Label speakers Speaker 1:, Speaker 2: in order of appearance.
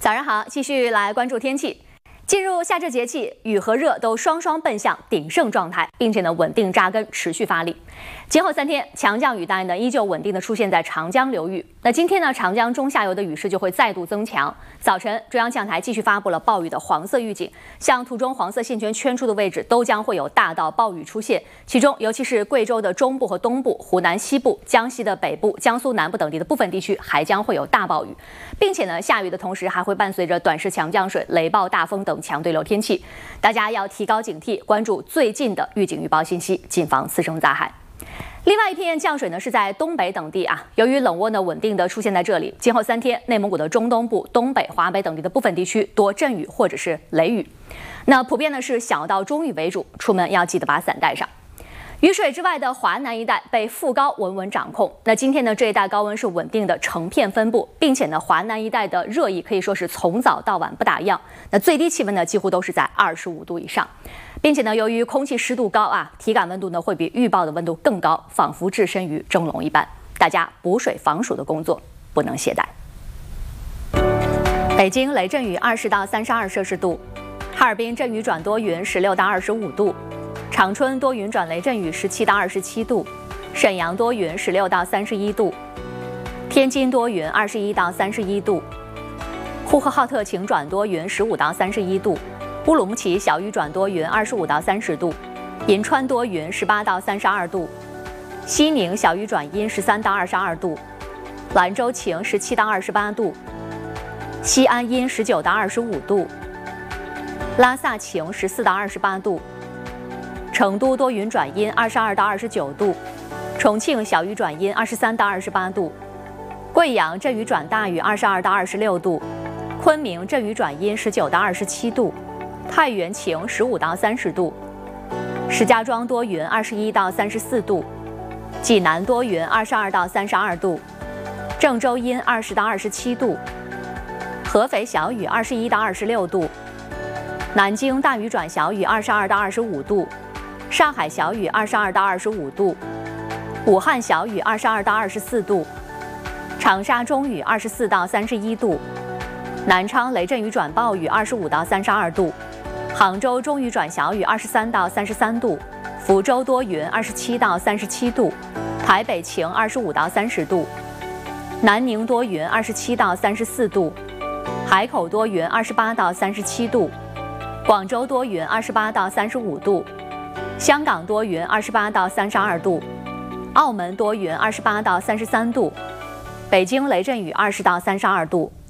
Speaker 1: 早上好，继续来关注天气。进入夏至节气，雨和热都双双奔向鼎盛状态，并且稳定扎根，持续发力。今后3天，强降雨带依旧稳定的出现在长江流域。那今天长江中下游的雨势就会再度增强。早晨，中央气象台继续发布了暴雨的黄色预警，像图中黄色线圈圈出的位置都将会有大到暴雨出现，其中尤其是贵州的中部和东部、湖南西部、江西的北部、江苏南部等地的部分地区还将会有大暴雨，并且下雨的同时还会伴随着短时强降水、雷暴大风等强对流天气，大家要提高警惕，关注最近的预警预报信息，谨防次生灾害。另外一片降水是在东北等地由于冷涡稳定的出现在这里，今后3天，内蒙古的中东部、东北、华北等地的部分地区多阵雨或者是雷雨，那普遍是小到中雨为主，出门要记得把伞带上。雨水之外的华南一带被副高稳稳掌控。那今天这一带高温是稳定的成片分布，并且华南一带的热意可以说是从早到晚不打烊。那最低气温几乎都是在25度以上，并且由于空气湿度高体感温度会比预报的温度更高，仿佛置身于蒸笼一般。大家补水防暑的工作不能懈怠。北京雷阵雨20到32摄氏度，哈尔滨阵雨转多云16到25度。长春多云转雷阵雨17到27度，沈阳多云16到31度，天津多云21到31度，呼和浩特晴转多云15到31度，乌鲁木齐小雨转多云25到30度，银川多云18到32度，西宁小雨转阴13到22度，兰州晴17到28度，西安阴19到25度，拉萨晴14到28度。成都多云转阴22到29度，重庆小雨转阴23到28度，贵阳阵雨转大雨22到26度，昆明阵雨转阴19到27度，太原晴15到30度，石家庄多云21到34度，济南多云22到32度，郑州阴20到27度，合肥小雨21到26度，南京大雨转小雨22到25度，上海小雨22到25度，武汉小雨22到24度，长沙中雨24到31度，南昌雷阵雨转暴雨25到32度，杭州中雨转小雨23到33度，福州多云27到37度，台北晴25到30度，南宁多云27到34度，海口多云28到37度，广州多云28到35度，香港多云28到32度，澳门多云28到33度，北京雷阵雨20到32度。